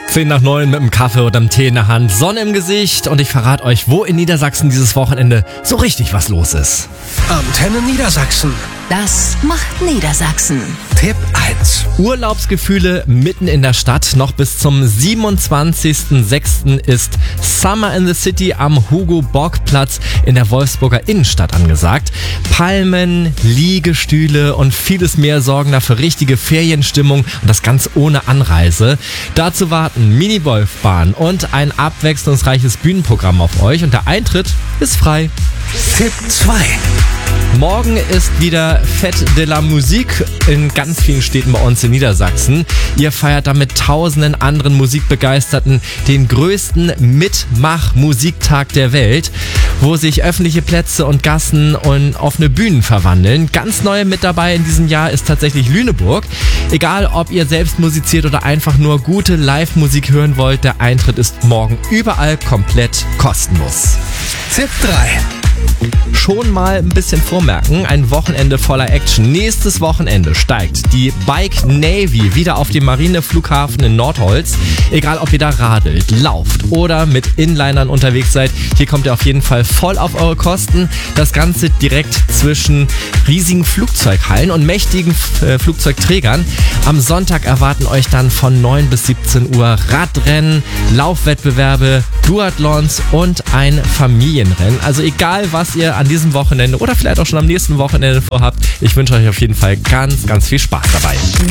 10:09 mit dem Kaffee oder dem Tee in der Hand, Sonne im Gesicht und ich verrate euch, wo in Niedersachsen dieses Wochenende so richtig was los ist. Antenne Niedersachsen. Das macht Niedersachsen. Tipp 1. Urlaubsgefühle mitten in der Stadt. Noch bis zum 27.06. ist Summer in the City am Hugo-Bock-Platz in der Wolfsburger Innenstadt angesagt. Palmen, Liegestühle und vieles mehr sorgen dafür richtige Ferienstimmung und das ganz ohne Anreise. Dazu warten Mini-Golfbahn und ein abwechslungsreiches Bühnenprogramm auf euch und der Eintritt ist frei. Tipp 2. Morgen ist wieder Fête de la Musique in ganz vielen Städten bei uns in Niedersachsen. Ihr feiert da mit tausenden anderen Musikbegeisterten den größten Mitmach-Musiktag der Welt, wo sich öffentliche Plätze und Gassen und offene Bühnen verwandeln. Ganz neu mit dabei in diesem Jahr ist tatsächlich Lüneburg. Egal, ob ihr selbst musiziert oder einfach nur gute Live-Musik hören wollt, der Eintritt ist morgen überall komplett kostenlos. Tipp 3. Schon mal ein bisschen vormerken, ein Wochenende voller Action. Nächstes Wochenende steigt die Bike Navy wieder auf dem Marineflughafen in Nordholz. Egal, ob ihr da radelt, lauft oder mit Inlinern unterwegs seid, hier kommt ihr auf jeden Fall voll auf eure Kosten. Das Ganze direkt zwischen riesigen Flugzeughallen und mächtigen Flugzeugträgern. Am Sonntag erwarten euch dann von 9 bis 17 Uhr Radrennen, Laufwettbewerbe, Duathlons und ein Familienrennen. Also egal, was ihr an diesem Wochenende oder vielleicht auch schon am nächsten Wochenende vorhabt, ich wünsche euch auf jeden Fall ganz, ganz viel Spaß dabei.